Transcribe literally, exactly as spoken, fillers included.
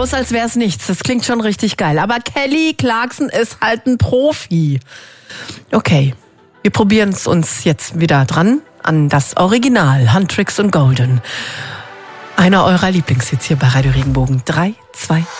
aus, als wäre es nichts. Das klingt schon richtig geil. Aber Kelly Clarkson ist halt ein Profi. Okay, wir probieren es uns jetzt wieder dran an das Original, Huntrix und Golden. Einer eurer Lieblingshits hier bei Radio Regenbogen. Drei, zwei,